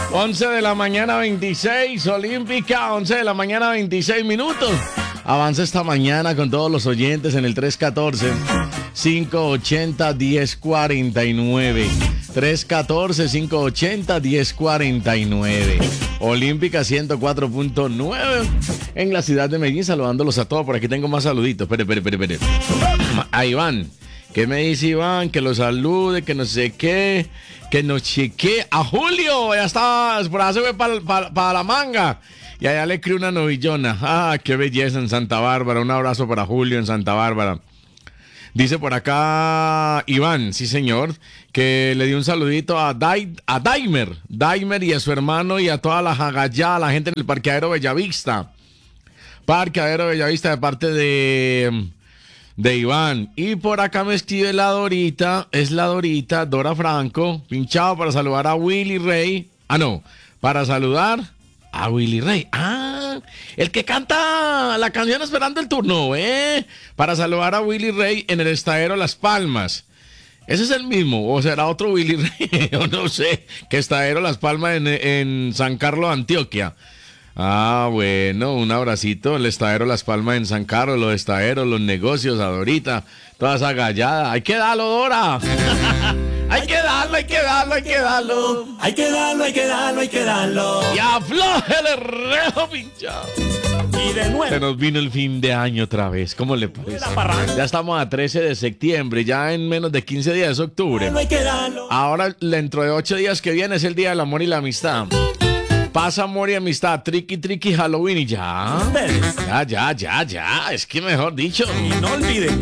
11 de la mañana 26, Olímpica, 11 de la mañana 26 minutos. Avanza esta mañana con todos los oyentes en el 314-580-1049. 314-580-1049. Olímpica 104.9 en la ciudad de Medellín, saludándolos a todos. Por aquí tengo más saluditos. Espere. A Iván. ¿Qué me dice Iván? Que lo salude, que no sé qué, que nos chequee. A Julio, ya está, por ahí se ve para la manga. Y allá le escribe una novillona. Ah, qué belleza en Santa Bárbara. Un abrazo para Julio en Santa Bárbara. Dice por acá Iván, sí señor, que le dio un saludito a Daimer y a su hermano y a toda la jagallá, a la gente en el parqueadero Bellavista. Parqueadero Bellavista de parte de Iván. Y por acá me escribe la Dorita, es la Dorita, Dora Franco, pinchado para saludar a Willy Rey. Ah, no, para saludar a Willy Rey. Ah, el que canta la canción Esperando el Turno, para saludar a Willy Rey en el Estadero Las Palmas. ¿Ese es el mismo o será otro Willy Rey? Yo no sé, que Estadero Las Palmas en San Carlos, Antioquia. Ah, bueno, un abracito, el Estadero Las Palmas en San Carlos, los estaderos, los negocios, a Dorita, toda esa gallada. ¡Hay que darlo, Dora! ¡Hay que darlo! ¡Hay que darlo! ¡Y aflójele el rejo, pinchado! Y de nuevo. Se nos vino el fin de año otra vez, ¿cómo le parece? Ya estamos a 13 de septiembre, ya en menos de 15 días es octubre. Ahora, dentro de 8 días que viene es el Día del Amor y la Amistad. Paz, amor y amistad, triqui, Halloween y ya. Ya. Es que mejor dicho. Y no olviden.